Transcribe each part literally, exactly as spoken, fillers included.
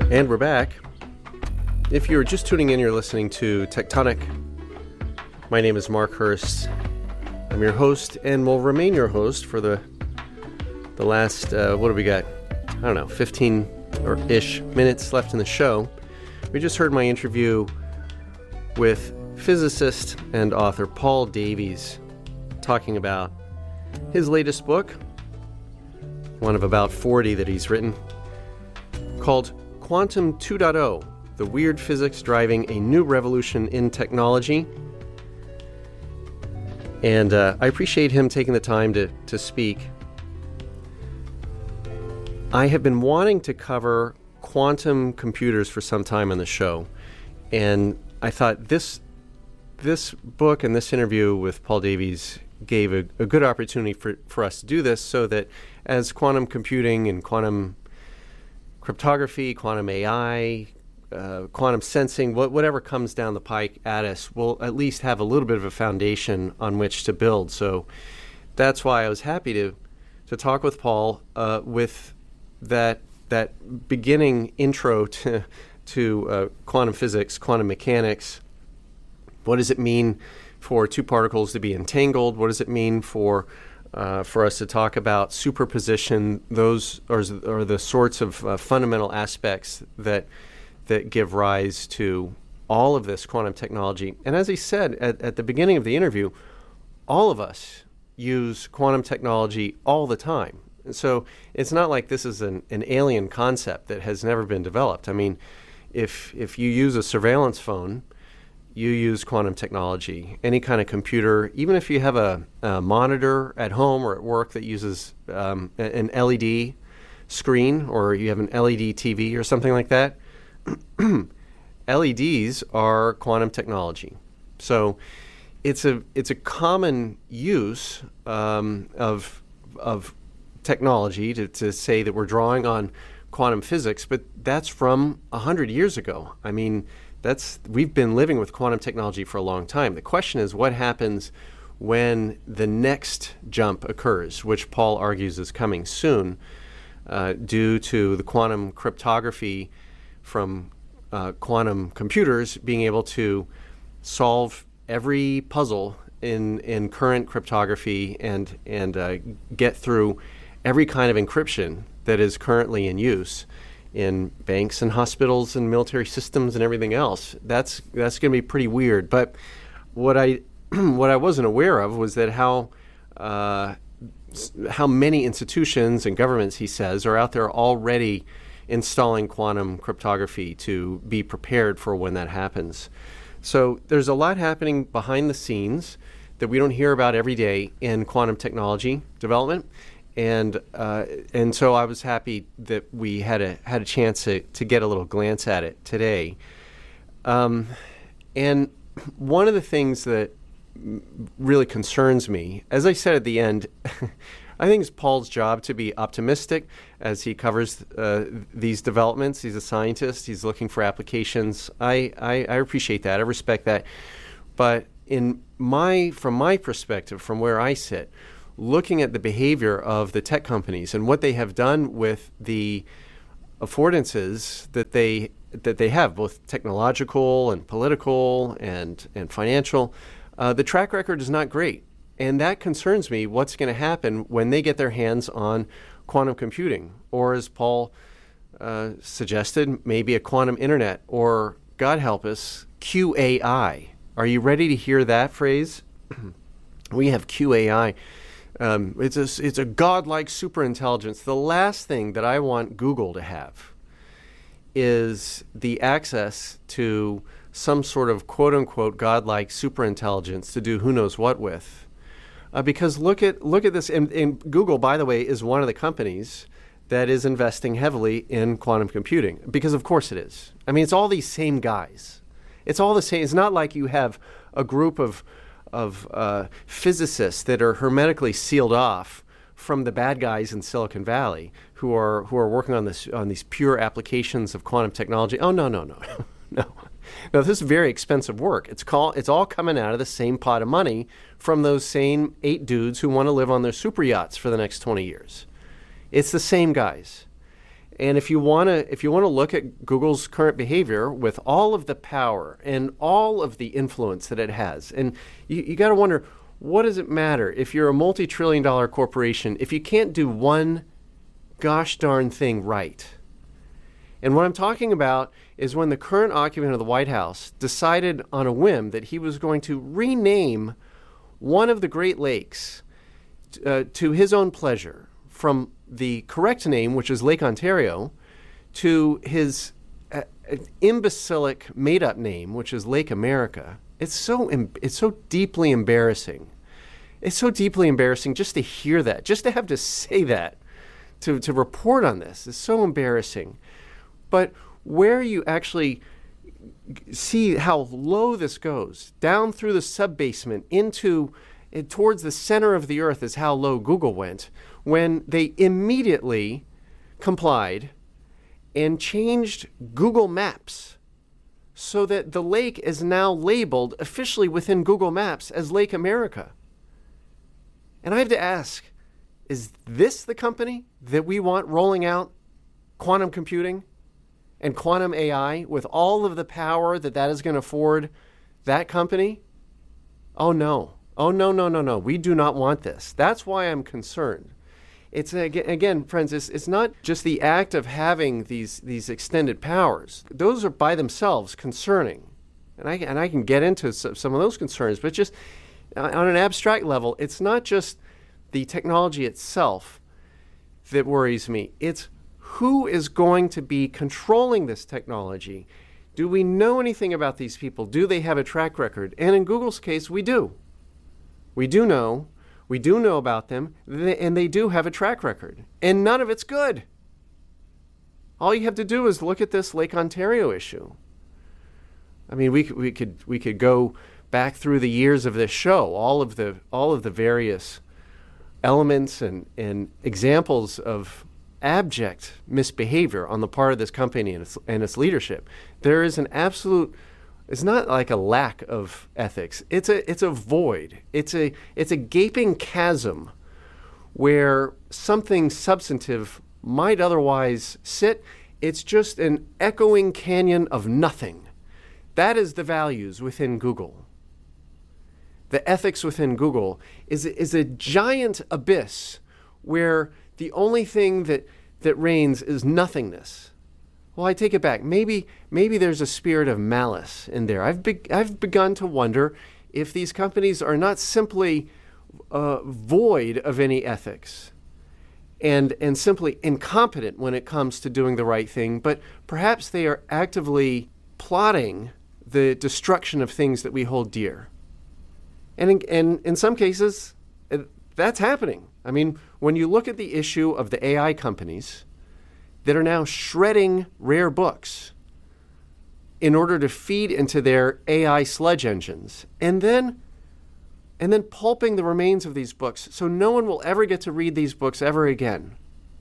And we're back. If you're just tuning in, you're listening to Tectonic. My name is Mark Hurst. I'm your host and will remain your host for the the last, uh, what do we got? I don't know, fifteen or ish minutes left in the show. We just heard my interview with physicist and author Paul Davies talking about his latest book, one of about forty that he's written, called Quantum two point oh, The Weird Physics Driving a New Revolution in Technology. And uh, I appreciate him taking the time to, to speak. I have been wanting to cover quantum computers for some time on the show, and I thought this this book and this interview with Paul Davies gave a, a good opportunity for, for us to do this, so that as quantum computing and quantum cryptography, quantum A I, uh, quantum sensing, wh- whatever comes down the pike at us, we'll at least have a little bit of a foundation on which to build. So that's why I was happy to to talk with Paul uh, with that that beginning intro to to uh, quantum physics, quantum mechanics. What does it mean for two particles to be entangled? What does it mean for Uh, for us to talk about superposition? Those are, are the sorts of uh, fundamental aspects that that give rise to all of this quantum technology. And as he said at, at the beginning of the interview, all of us use quantum technology all the time. And so it's not like this is an, an alien concept that has never been developed. I mean, if if you use a surveillance phone, you use quantum technology. Any kind of computer, even if you have a, a monitor at home or at work that uses um, an L E D screen, or you have an L E D T V or something like that, L E Ds are quantum technology. So it's a it's a common use um, of of technology to, to say that we're drawing on quantum physics, but that's from a hundred years ago. I mean, That's we've been living with quantum technology for a long time. The question is, what happens when the next jump occurs, which Paul argues is coming soon, uh, due to the quantum cryptography from uh, quantum computers being able to solve every puzzle in in current cryptography and and uh, get through every kind of encryption that is currently in use in banks and hospitals and military systems and everything else. That's that's going to be pretty weird. But what I what I wasn't aware of was that how uh, how many institutions and governments, he says, are out there already installing quantum cryptography to be prepared for when that happens. So there's a lot happening behind the scenes that we don't hear about every day in quantum technology development. And uh, and so I was happy that we had a had a chance to, to get a little glance at it today. Um, and one of the things that really concerns me, as I said at the end, I think it's Paul's job to be optimistic as he covers uh, these developments. He's a scientist. He's looking for applications. I, I, I appreciate that. I respect that. But in my from my perspective, from where I sit, looking at the behavior of the tech companies and what they have done with the affordances that they that they have, both technological and political and and financial, uh, the track record is not great, and that concerns me. What's going to happen when they get their hands on quantum computing, or as Paul uh, suggested, maybe a quantum internet, or God help us, Q A I. Are you ready to hear that phrase? We have Q A I. Um, it's a, it's a godlike superintelligence. The last thing that I want Google to have is the access to some sort of quote-unquote godlike superintelligence to do who knows what with. Uh, because look at look at this, and, and Google, by the way, is one of the companies that is investing heavily in quantum computing, because of course it is. I mean, it's all these same guys. It's all the same. It's not like you have a group of of uh, physicists that are hermetically sealed off from the bad guys in Silicon Valley who are who are working on this on these pure applications of quantum technology. Oh no no no no no! This is very expensive work. It's call it's all coming out of the same pot of money from those same eight dudes who want to live on their super yachts for the next twenty years. It's the same guys. And if you want to if you want to look at Google's current behavior with all of the power and all of the influence that it has, and you, you got to wonder, what does it matter if you're a multi-trillion dollar corporation if you can't do one gosh darn thing right? And what I'm talking about is when the current occupant of the White House decided on a whim that he was going to rename one of the Great Lakes uh, to his own pleasure, from the correct name, which is Lake Ontario, to his uh, imbecilic made-up name, which is Lake America. It's so em- it's so deeply embarrassing. It's so deeply embarrassing just to hear that, just to have to say that, to, to report on this. It's so embarrassing. But where you actually see how low this goes, down through the sub-basement into uh, towards the center of the earth is how low Google went, when they immediately complied and changed Google Maps so that the lake is now labeled officially within Google Maps as Lake America. And I have to ask, is this the company that we want rolling out quantum computing and quantum A I with all of the power that that is going to afford that company? Oh no. Oh no, no, no, no. We do not want this. That's why I'm concerned. It's again, friends, it's, it's not just the act of having these these extended powers. Those are by themselves concerning. And I, and I can get into some of those concerns, but just on an abstract level, it's not just the technology itself that worries me. It's who is going to be controlling this technology. Do we know anything about these people? Do they have a track record? And in Google's case, we do. We do know. We do know about them, and they do have a track record. And none of it's good. All you have to do is look at this Lake Ontario issue. I mean, we could, we could we could go back through the years of this show, all of the all of the various elements and, and examples of abject misbehavior on the part of this company and its, and its leadership. There is an absolute, it's not like a lack of ethics. It's a it's a void. It's a it's a gaping chasm where something substantive might otherwise sit. It's just an echoing canyon of nothing. That is the values within Google. The ethics within Google is is a giant abyss where the only thing that that reigns is nothingness. Well, I take it back. Maybe maybe there's a spirit of malice in there. I've be- I've begun to wonder if these companies are not simply uh, void of any ethics and and simply incompetent when it comes to doing the right thing, but perhaps they are actively plotting the destruction of things that we hold dear. And in, and in some cases, that's happening. I mean, when you look at the issue of the A I companies that are now shredding rare books in order to feed into their A I sludge engines, and then and then pulping the remains of these books so no one will ever get to read these books ever again.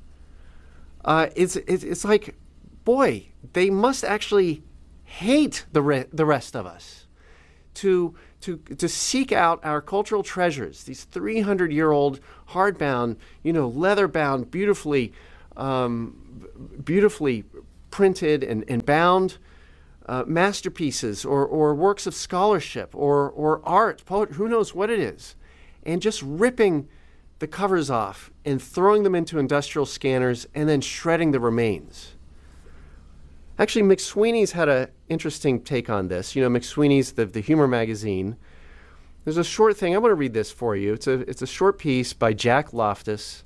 Uh, it's, it's it's like, boy, they must actually hate the re- the rest of us to to to seek out our cultural treasures, these three hundred year old hardbound, you know, leather bound, beautifully um, beautifully printed and, and bound uh, masterpieces or or works of scholarship or or art, poet, who knows what it is, and just ripping the covers off and throwing them into industrial scanners and then shredding the remains. Actually, McSweeney's had an interesting take on this. You know, McSweeney's, the, the humor magazine. There's a short thing. I want to read this for you. It's a, it's a short piece by Jack Loftus,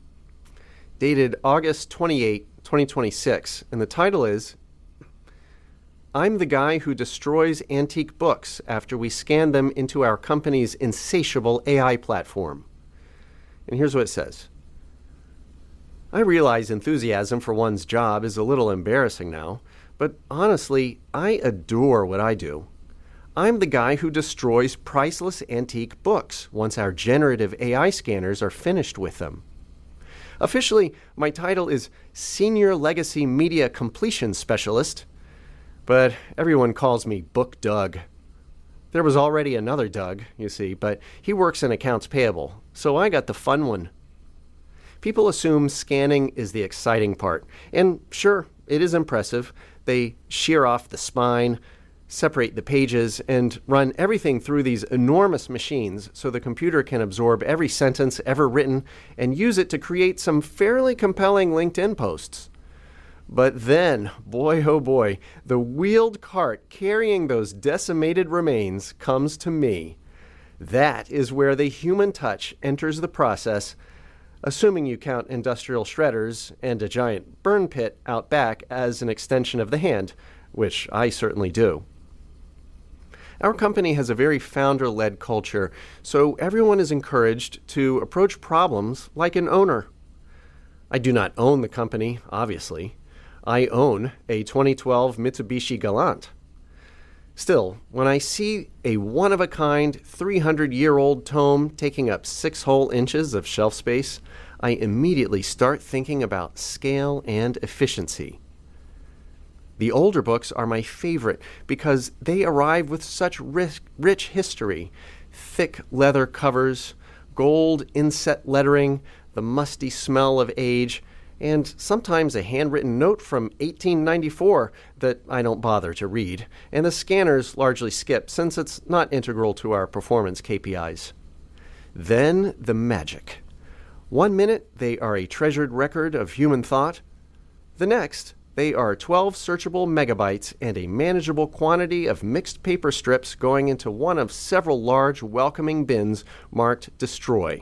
dated August twenty-eighth, twenty twenty-six. And the title is, "I'm the guy who destroys antique books after we scan them into our company's insatiable A I platform." And here's what it says. "I realize enthusiasm for one's job is a little embarrassing now, but honestly, I adore what I do. I'm the guy who destroys priceless antique books once our generative A I scanners are finished with them. Officially, my title is Senior Legacy Media Completion Specialist, but everyone calls me Book Doug. There was already another Doug, you see, but he works in accounts payable, so I got the fun one. People assume scanning is the exciting part. And sure, it is impressive. They shear off the spine, separate the pages, and run everything through these enormous machines so the computer can absorb every sentence ever written and use it to create some fairly compelling LinkedIn posts. But then, boy oh boy, the wheeled cart carrying those decimated remains comes to me. That is where the human touch enters the process, assuming you count industrial shredders and a giant burn pit out back as an extension of the hand, which I certainly do. Our company has a very founder-led culture, so everyone is encouraged to approach problems like an owner. I do not own the company, obviously. I own a twenty twelve Mitsubishi Galant. Still, when I see a one-of-a-kind, three hundred year old tome taking up six whole inches of shelf space, I immediately start thinking about scale and efficiency. The older books are my favorite because they arrive with such rich, rich history, thick leather covers, gold inset lettering, the musty smell of age, and sometimes a handwritten note from eighteen ninety-four that I don't bother to read, and the scanners largely skip since it's not integral to our performance K P Is. Then the magic. One minute, they are a treasured record of human thought. The next, they are twelve searchable megabytes and a manageable quantity of mixed paper strips going into one of several large welcoming bins marked Destroy.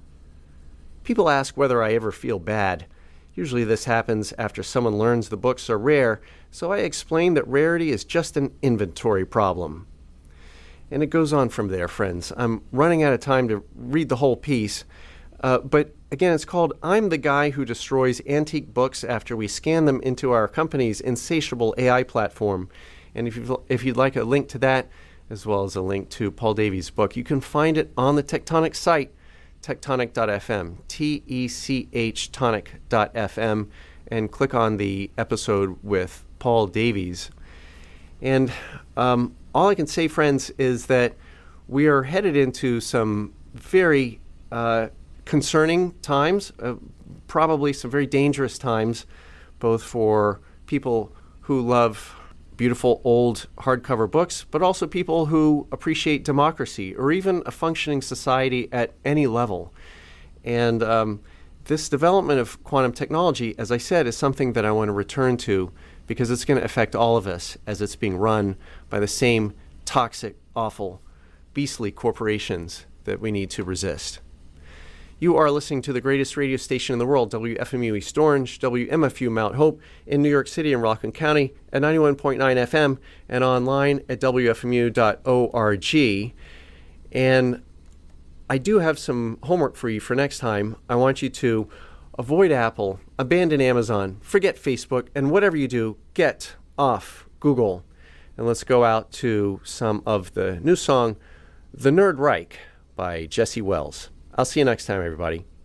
People ask whether I ever feel bad. Usually this happens after someone learns the books are rare, so I explain that rarity is just an inventory problem. And it goes on from there, friends. I'm running out of time to read the whole piece, uh, but again, it's called I'm the Guy Who Destroys Antique Books After We Scan Them into Our Company's Insatiable A I Platform. And if, you've, if you'd like a link to that, as well as a link to Paul Davies' book, you can find it on the Tectonic site, tectonic dot f m, T E C H tonic dot f m, and click on the episode with Paul Davies. And um, all I can say, friends, is that we are headed into some very uh, concerning times, uh, probably some very dangerous times, both for people who love beautiful old hardcover books, but also people who appreciate democracy or even a functioning society at any level. And um, this development of quantum technology, as I said, is something that I want to return to because it's going to affect all of us as it's being run by the same toxic, awful, beastly corporations that we need to resist. You are listening to the greatest radio station in the world, W F M U East Orange, W M F U Mount Hope, in New York City and Rockland County at ninety-one point nine F M and online at w f m u dot org. And I do have some homework for you for next time. I want you to avoid Apple, abandon Amazon, forget Facebook, and whatever you do, get off Google. And let's go out to some of the new song, The Nerd Reich by Jesse Wells. I'll see you next time, everybody.